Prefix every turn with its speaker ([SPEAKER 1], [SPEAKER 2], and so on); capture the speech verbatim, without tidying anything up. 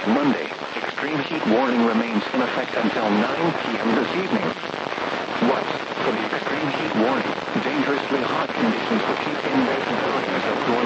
[SPEAKER 1] Monday. Extreme heat warning remains in effect until nine p.m. this evening. What's for the extreme heat warning? Dangerously hot conditions will keep indoors and outdoors